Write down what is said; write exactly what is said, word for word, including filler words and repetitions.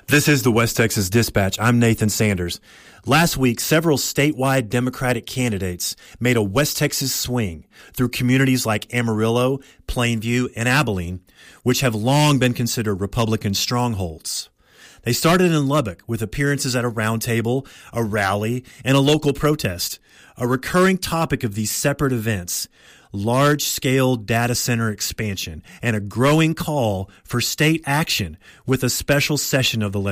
This is the West Texas Dispatch. I'm Nathan Sanders. Last week, several statewide Democratic candidates made a West Texas swing through communities like Amarillo, Plainview, and Abilene, which have long been considered Republican strongholds. They started in Lubbock with appearances at a roundtable, a rally, and a local protest. A recurring topic of these separate events, large-scale data center expansion, and a growing call for state action with a special session of the